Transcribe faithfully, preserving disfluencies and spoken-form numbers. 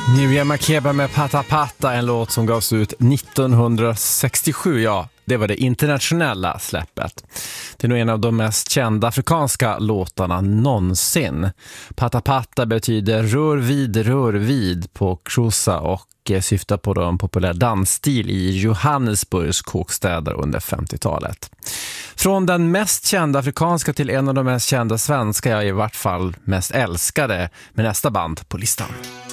Miriam Makeba med Pata Pata, en låt som gavs ut nittonhundrasextiosju, ja. Det var det internationella släppet. Det är nog en av de mest kända afrikanska låtarna någonsin. Pata Pata betyder rör vid, rör vid på Xhosa och syftar på en populär dansstil i Johannesburgs kåkstäder under femtiotalet. Från den mest kända afrikanska till en av de mest kända svenska, jag i vart fall mest älskade, med nästa band på listan.